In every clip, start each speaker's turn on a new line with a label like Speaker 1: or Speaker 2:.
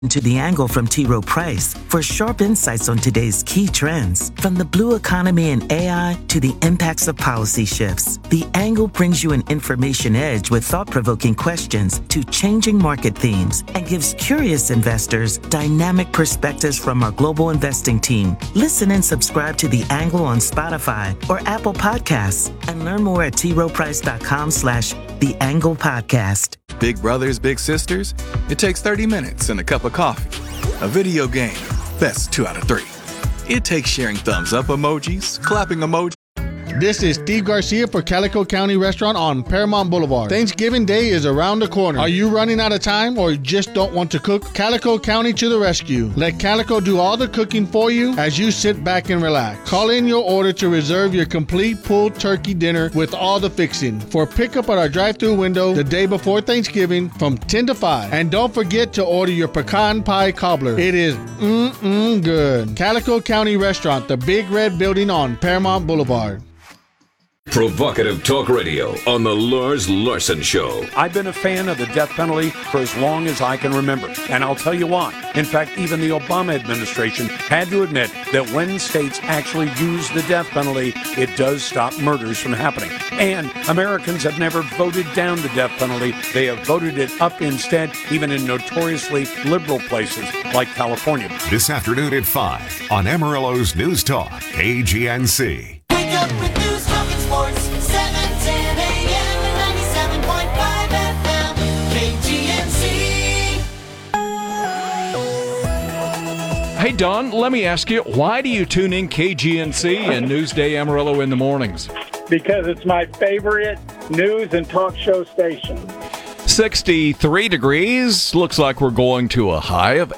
Speaker 1: To The Angle from T. Rowe Price for sharp insights on today's key trends. From the blue economy and AI to the impacts of policy shifts, The Angle brings you an information edge with thought-provoking questions to changing market themes and gives curious investors dynamic perspectives from our global investing team. Listen and subscribe to The Angle on Spotify or Apple Podcasts and learn more at troweprice.com/The Angle Podcast.
Speaker 2: Big brothers, big sisters, it takes 30 minutes and a cup of coffee. A video game, that's 2 out of 3. It takes sharing thumbs up emojis, clapping emojis.
Speaker 3: This is Steve Garcia for Calico County Restaurant on Paramount Boulevard. Thanksgiving Day is around the corner. Are you running out of time or just don't want to cook? Calico County to the rescue. Let Calico do all the cooking for you as you sit back and relax. Call in your order to reserve your complete pulled turkey dinner with all the fixing for pickup at our drive-thru window the day before Thanksgiving from 10 to 5. And don't forget to order your pecan pie cobbler. It is good. Calico County Restaurant, the Big Red Building on Paramount Boulevard.
Speaker 4: Provocative talk radio on the Lars Larson Show.
Speaker 5: I've been a fan of the death penalty for as long as I can remember, and I'll tell you why. In fact, even the Obama administration had to admit that when states actually use the death penalty, it does stop murders from happening. And Americans have never voted down the death penalty. They have voted it up instead, even in notoriously liberal places like California.
Speaker 6: This afternoon at 5 on Amarillo's News Talk, KGNC.
Speaker 7: Wake up with News Talk and Sports, 7:10 a.m. and 97.5 FM, KGNC.
Speaker 8: Hey, Don, let me ask you, why do you tune in KGNC and Newsday Amarillo in the mornings?
Speaker 9: Because it's my favorite news and talk show station.
Speaker 8: 63 degrees. Looks like we're going to a high of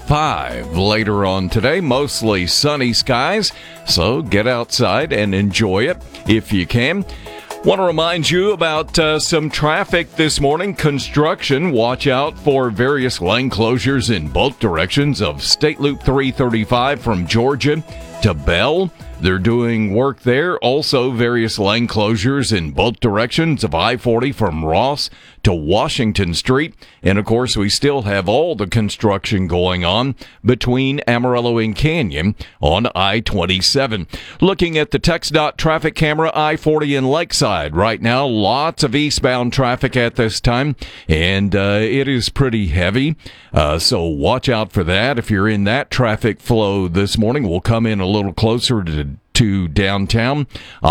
Speaker 8: 85. Later on today, mostly sunny skies, so get outside and enjoy it if you can. Want to remind you about some traffic this morning. Construction. Watch out for various lane closures in both directions of State Loop 335 from Georgia to Bell. They're doing work there. Also, various lane closures in both directions of I-40 from Ross to Washington Street. And, of course, we still have all the construction going on between Amarillo and Canyon on I-27. Looking at the TxDOT traffic camera, I-40 in Lakeside. Right now, lots of eastbound traffic at this time, and it is pretty heavy. So watch out for that. If you're in that traffic flow this morning, we'll come in a little closer to downtown.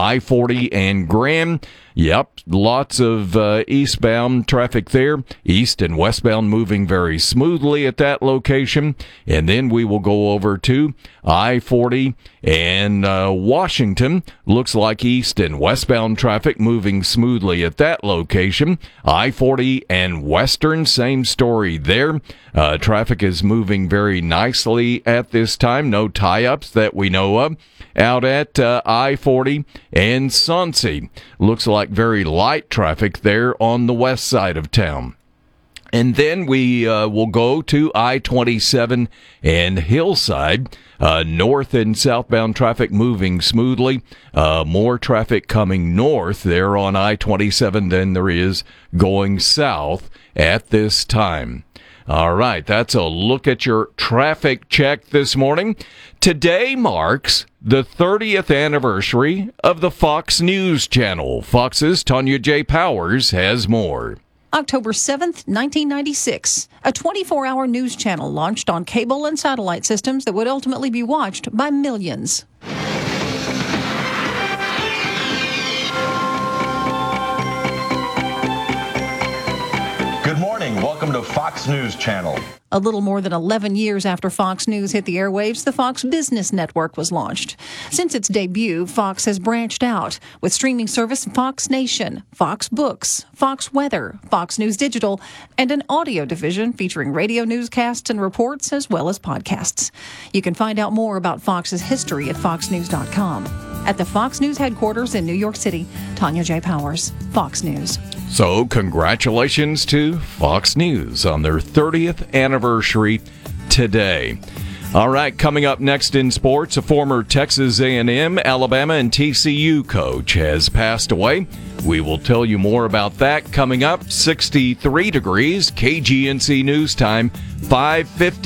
Speaker 8: I-40 and Graham. Yep, lots of eastbound traffic there. East and westbound moving very smoothly at that location. And then we will go over to I-40 and Washington. Looks like east and westbound traffic moving smoothly at that location. I-40 and Western, same story there. Traffic is moving very nicely at this time. No tie-ups that we know of. Out at I-40 and Soncy. Looks like very light traffic there on the west side of town. And then we will go to I-27 and Hillside. North and southbound traffic moving smoothly. More traffic coming north there on I-27 than there is going south at this time. All right, that's a look at your traffic check this morning. Today marks the 30th anniversary of the Fox News Channel. Fox's Tanya J. Powers has more.
Speaker 10: October 7th, 1996, a 24-hour news channel launched on cable and satellite systems that would ultimately be watched by millions.
Speaker 11: Good morning. Welcome to Fox News Channel.
Speaker 10: A little more than 11 years after Fox News hit the airwaves, the Fox Business Network was launched. Since its debut, Fox has branched out with streaming service Fox Nation, Fox Books, Fox Weather, Fox News Digital, and an audio division featuring radio newscasts and reports as well as podcasts. You can find out more about Fox's history at foxnews.com. At the Fox News headquarters in New York City, Tanya J. Powers, Fox News.
Speaker 8: So, congratulations to Fox News on their 30th anniversary today. All right, coming up next in sports, a former Texas A&M, Alabama, and TCU coach has passed away. We will tell you more about that coming up. 63 degrees, KGNC News Time, 5:50.